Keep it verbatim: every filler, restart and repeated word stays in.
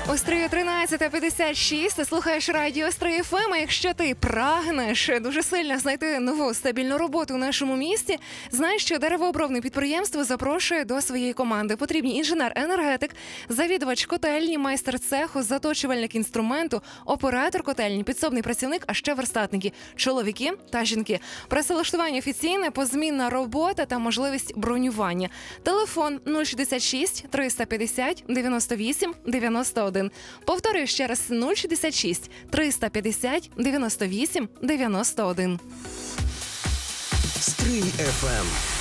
Острія тринадцята п'ятдесят шість, ти слухаєш радіо Острий еф ем. Якщо ти прагнеш дуже сильно знайти нову стабільну роботу у нашому місті, знай, що деревообробне підприємство запрошує до своєї команди. Потрібні інженер-енергетик, завідувач котельні, майстер цеху, заточувальник інструменту, оператор котельні, підсобний працівник, а ще верстатники, чоловіки та жінки. Працевлаштування офіційне, позмінна робота та можливість бронювання. Телефон нуль шістдесят шість триста п'ятдесят дев'яносто вісім дев'яносто один. Повторюю ще раз: нуль шістдесят шість триста п'ятдесят дев'яносто вісім дев'яносто один. Стрий еф ем.